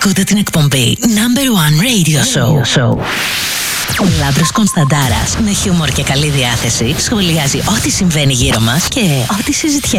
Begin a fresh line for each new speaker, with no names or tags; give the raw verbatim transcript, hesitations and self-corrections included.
Ακούτε την εκπομπή Number One Radio Show. Radio Show. Ο Λάμπρος Κωνσταντάρας με χιούμορ και καλή διάθεση σχολιάζει ό,τι συμβαίνει γύρω μας και ό,τι συζητιέται.